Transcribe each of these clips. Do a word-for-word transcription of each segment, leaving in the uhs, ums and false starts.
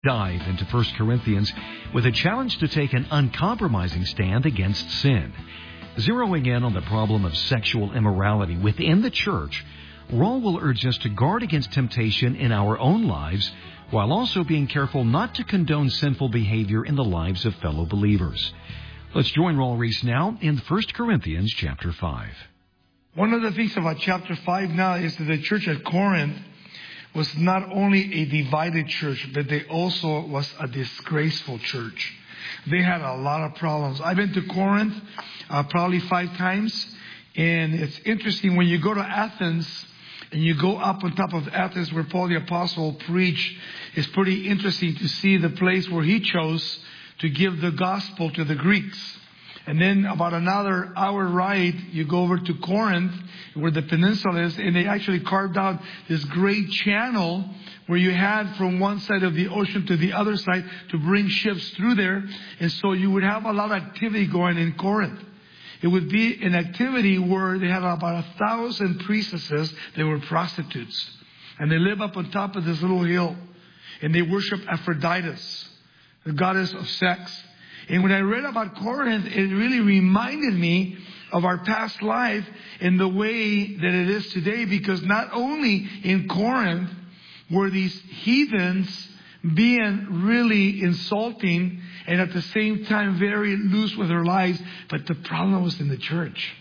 Dive into First Corinthians with a challenge to take an uncompromising stand against sin. Zeroing in on the problem of sexual immorality within the church, Raul will urge us to guard against temptation in our own lives while also being careful not to condone sinful behavior in the lives of fellow believers. Let's join Raul Ries now in First Corinthians chapter five. One of the things about chapter five now is that the church at Corinth was not only a divided church, but they also was a disgraceful church. They had a lot of problems. I've been to Corinth uh, probably five times, and it's interesting when you go to Athens and you go up on top of Athens where Paul the Apostle preached. It's pretty interesting to see the place where he chose to give the gospel to the Greeks. And then about another hour ride, you go over to Corinth, where the peninsula is, and they actually carved out this great channel where you had from one side of the ocean to the other side to bring ships through there. And so you would have a lot of activity going in Corinth. It would be an activity where they had about a thousand priestesses. They were prostitutes. And they live up on top of this little hill. And they worship Aphrodite, the goddess of sex. And when I read about Corinth, it really reminded me of our past life in the way that it is today. Because not only in Corinth were these heathens being really insulting and at the same time very loose with their lives, but the problem was in the church.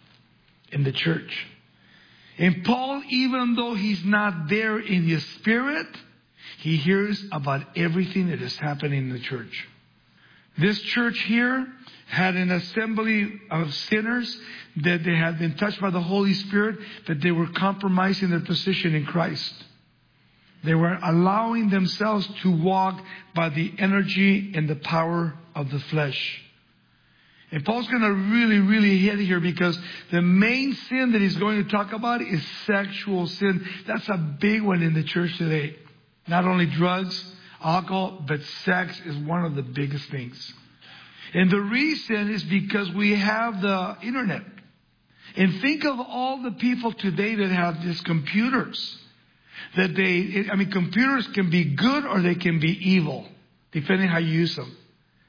In the church. And Paul, even though he's not there in the spirit, he hears about everything that is happening in the church. This church here had an assembly of sinners that they had been touched by the Holy Spirit, that they were compromising their position in Christ. They were allowing themselves to walk by the energy and the power of the flesh. And Paul's going to really, really hit here because the main sin that he's going to talk about is sexual sin. That's a big one in the church today. Not only drugs, alcohol, but sex is one of the biggest things. And the reason is because we have the internet. And think of all the people today that have these computers. That they, I mean, computers can be good or they can be evil, depending how you use them.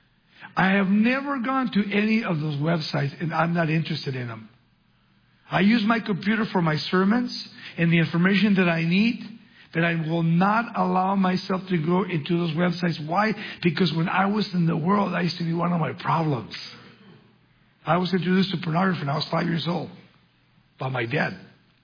I have never gone to any of those websites, and I'm not interested in them. I use my computer for my sermons and the information that I need. That I will not allow myself to go into those websites. Why? Because when I was in the world, that used to be one of my problems. I was introduced to pornography when I was five years old by my dad.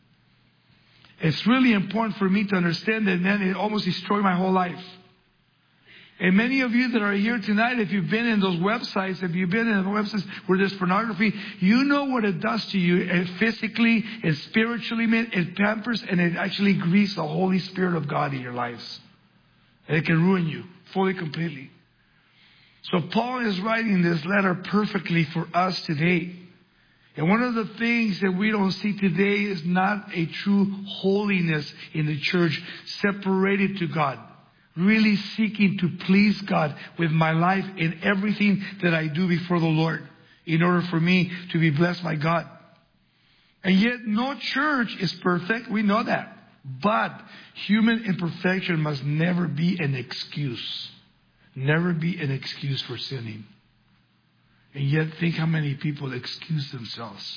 It's really important for me to understand that, man, it almost destroyed my whole life. And many of you that are here tonight, if you've been in those websites, if you've been in the websites where there's pornography, you know what it does to you. It physically and spiritually, man, it pampers and it actually grieves the Holy Spirit of God in your lives. And it can ruin you fully, completely. So Paul is writing this letter perfectly for us today. And one of the things that we don't see today is not a true holiness in the church, separated to God. Really seeking to please God with my life in everything that I do before the Lord in order for me to be blessed by God. And yet no church is perfect. We know that. But human imperfection must never be an excuse. Never be an excuse for sinning. And yet think how many people excuse themselves.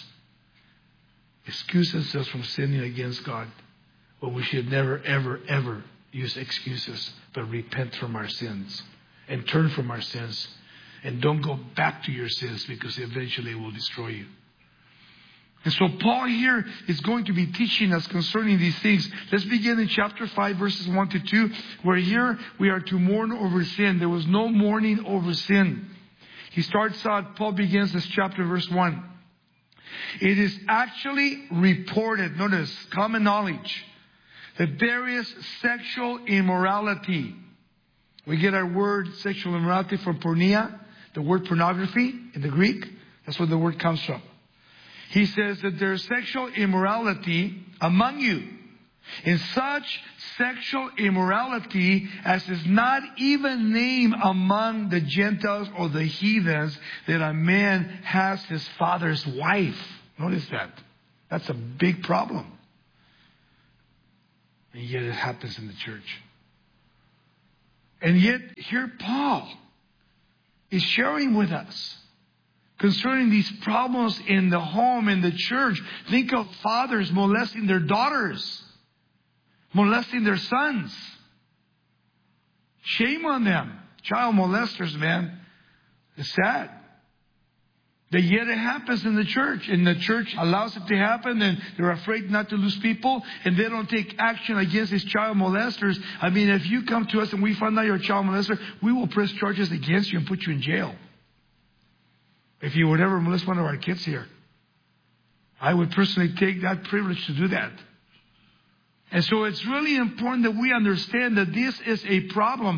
Excuse themselves from sinning against God. But we should never, ever, ever use excuses, but repent from our sins and turn from our sins and don't go back to your sins because eventually it will destroy you. And so Paul here is going to be teaching us concerning these things. Let's begin in chapter five, verses one to two, where here we are to mourn over sin. There was no mourning over sin. He starts out, Paul begins this chapter, verse one. It is actually reported, notice, common knowledge, that there is sexual immorality. We get our word sexual immorality from porneia, the word pornography in the Greek. That's where the word comes from. He says that there is sexual immorality among you. In such sexual immorality as is not even named among the Gentiles or the heathens, that a man has his father's wife. Notice that. That's a big problem. And yet it happens in the church. And yet, here Paul is sharing with us concerning these problems in the home, in the church. Think of fathers molesting their daughters, molesting their sons. Shame on them. Child molesters, man. It's sad. That yet it happens in the church. And the church allows it to happen, and they're afraid not to lose people, and they don't take action against these child molesters. I mean, if you come to us and we find out you're a child molester, we will press charges against you and put you in jail. If you would ever molest one of our kids here, I would personally take that privilege to do that. And so it's really important that we understand that this is a problem.